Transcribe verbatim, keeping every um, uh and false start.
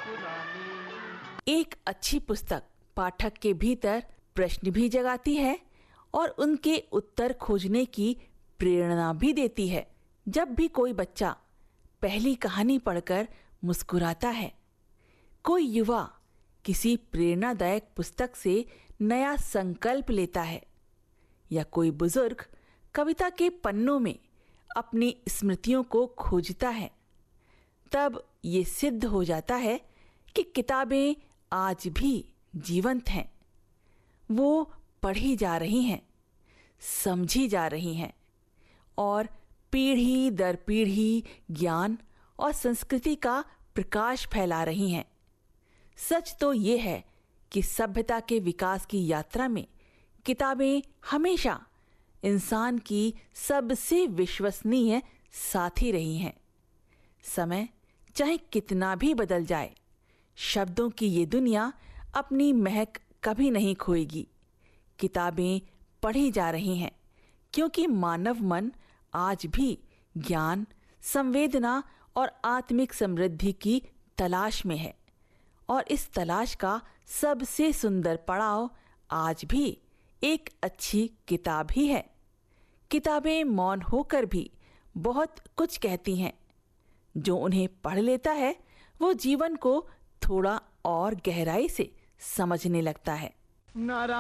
एक अच्छी पुस्तक पाठक के भीतर प्रश्न भी जगाती है और उनके उत्तर खोजने की प्रेरणा भी देती है। जब भी कोई बच्चा पहली कहानी पढ़कर मुस्कुराता है, कोई युवा किसी प्रेरणादायक पुस्तक से नया संकल्प लेता है, या कोई बुजुर्ग कविता के पन्नों में अपनी स्मृतियों को खोजता है, तब ये सिद्ध हो जाता है कि किताबें आज भी जीवंत हैं। वो पढ़ी जा रही हैं, समझी जा रही हैं और पीढ़ी दर पीढ़ी ज्ञान और संस्कृति का प्रकाश फैला रही हैं। सच तो ये है कि सभ्यता के विकास की यात्रा में किताबें हमेशा इंसान की सबसे विश्वसनीय साथी रही हैं। समय चाहे कितना भी बदल जाए, शब्दों की ये दुनिया अपनी महक कभी नहीं खोएगी। किताबें पढ़ी जा रही हैं क्योंकि मानव मन आज भी ज्ञान, संवेदना और आत्मिक समृद्धि की तलाश में है, और इस तलाश का सबसे सुंदर पड़ाव आज भी एक अच्छी किताब ही है। किताबें मौन होकर भी बहुत कुछ कहती हैं। जो उन्हें पढ़ लेता है वो जीवन को थोड़ा और गहराई से समझने लगता है।